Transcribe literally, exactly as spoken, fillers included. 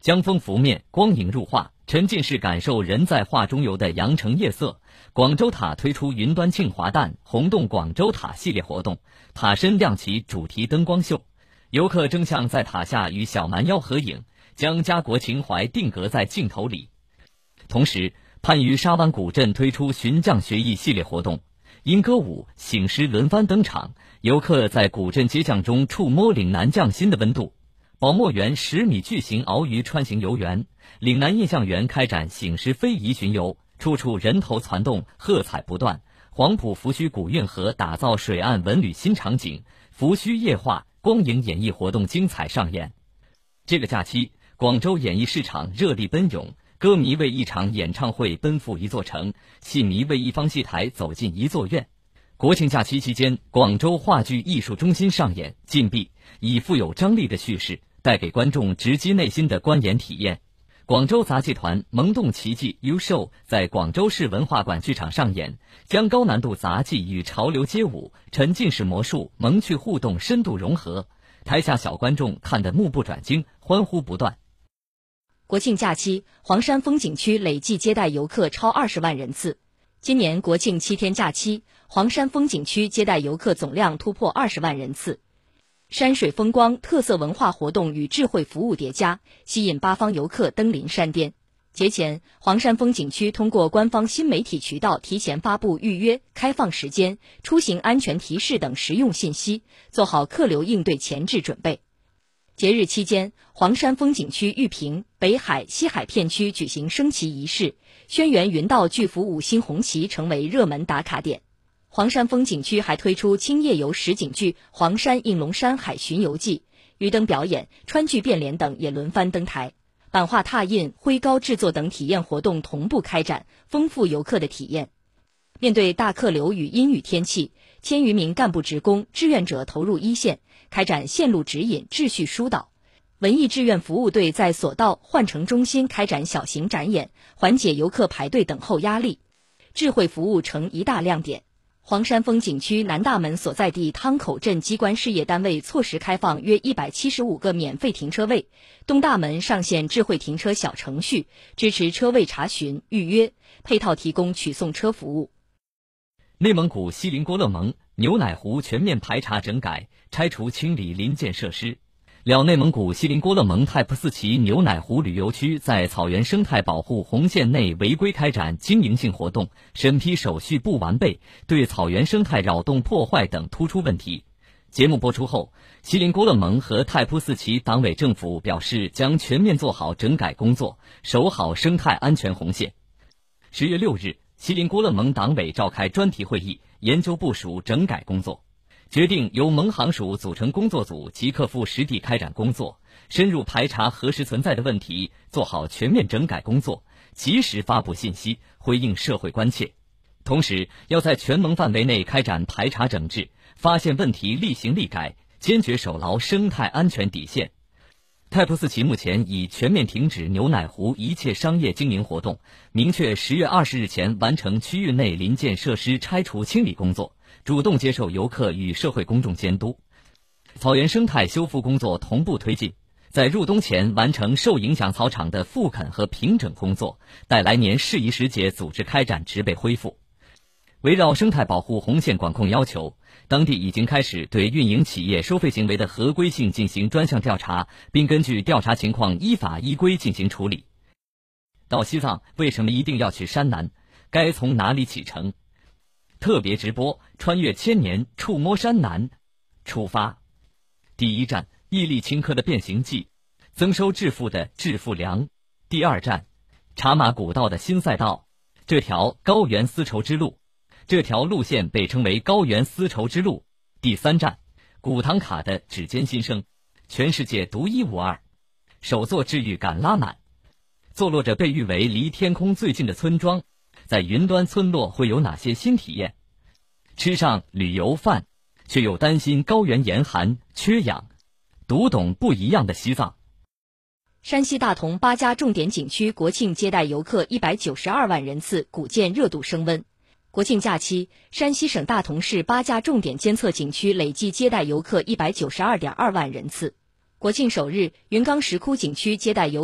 江风拂面，光影入画，沉浸式感受人在画中游的羊城夜色。广州塔推出云端庆华诞红洞广州塔系列活动，塔身亮起主题灯光秀，游客争相在塔下与小蛮腰合影，将家国情怀定格在镜头里。同时，番禺沙湾古镇推出寻匠学艺系列活动，因歌舞、醒狮轮番登场，游客在古镇街巷中触摸岭南匠心的温度。宝墨园十米巨型鳌鱼穿行游园，岭南印象园开展醒狮非遗巡游，处处人头攒动，喝彩不断。黄埔福盱古运河打造水岸文旅新场景，福盱夜话光影演艺活动精彩上演。这个假期，广州演艺市场热力奔涌，歌迷为一场演唱会奔赴一座城，戏迷为一方戏台走进一座院。国庆假期期间，广州话剧艺术中心上演禁闭，以富有张力的叙事带给观众直击内心的观演体验。广州杂技团萌动奇迹 U Show 在广州市文化馆剧场上演，将高难度杂技与潮流街舞、沉浸式魔术、萌趣互动深度融合，台下小观众看得目不转睛，欢呼不断。 国庆假期，黄山风景区累计接待游客超二十万人次。今年国庆七天假期，黄山风景区接待游客总量突破二十万人次。山水风光、特色文化活动与智慧服务叠加，吸引八方游客登临山巅。节前，黄山风景区通过官方新媒体渠道提前发布预约、开放时间、出行安全提示等实用信息，做好客流应对前置准备。节日期间，黄山风景区玉屏、北海、西海片区举行升旗仪式，轩辕云道巨幅五星红旗成为热门打卡点。黄山风景区还推出轻夜游实景剧《黄山应龙山海巡游记》，鱼灯表演、川剧变脸等也轮番登台，版画拓印、徽膏制作等体验活动同步开展，丰富游客的体验。面对大客流与阴雨天气，千余名干部职工、志愿者投入一线，开展线路指引、秩序疏导。文艺志愿服务队在索道、换乘中心开展小型展演，缓解游客排队等候压力。智慧服务成一大亮点。黄山风景区南大门所在地汤口镇机关事业单位错时开放约一百七十五个免费停车位，东大门上线智慧停车小程序，支持车位查询、预约，配套提供取送车服务。 内蒙古锡林郭勒盟牛奶湖全面排查整改，拆除清理临建设施。辽内蒙古锡林郭勒盟泰普斯旗牛奶湖旅游区在草原生态保护红线内违规开展经营性活动，审批手续不完备，对草原生态扰动破坏等突出问题。节目播出后，锡林郭勒盟和泰普斯旗党委政府表示将全面做好整改工作，守好生态安全红线。十月六日，锡林郭勒盟党委召开专题会议，研究部署整改工作。决定由盟行署组成工作组，即刻赴实地开展工作，深入排查核实存在的问题，做好全面整改工作，及时发布信息，回应社会关切。同时，要在全盟范围内开展排查整治，发现问题立行立改，坚决守牢生态安全底线。泰普斯旗目前已全面停止牛奶湖一切商业经营活动，明确十月二十日前完成区域内临建设施拆除清理工作，主动接受游客与社会公众监督。草原生态修复工作同步推进，在入冬前完成受影响草场的复垦和平整工作，待来年适宜时节组织开展植被恢复。围绕生态保护红线管控要求，当地已经开始对运营企业收费行为的合规性进行专项调查，并根据调查情况依法依规进行处理。到西藏为什么一定要去山南？该从哪里启程？特别直播穿越千年，触摸山南，出发。第一站，毅力顷刻的变形记，增收致富的致富粮。第二站，茶马古道的新赛道，这条高原丝绸之路。这条路线被称为高原丝绸之路。第三站，古唐卡的指尖新生，全世界独一无二。首座治愈感拉满，坐落着被誉为离天空最近的村庄，在云端村落会有哪些新体验？吃上旅游饭，却又担心高原严寒缺氧，读懂不一样的西藏。 山西大同八家重点景区国庆接待游客一百九十二万人次，古建热度升温。国庆假期，山西省大同市八家重点监测景区累计接待游客一百九十二点二万人次。国庆首日，云冈石窟景区接待游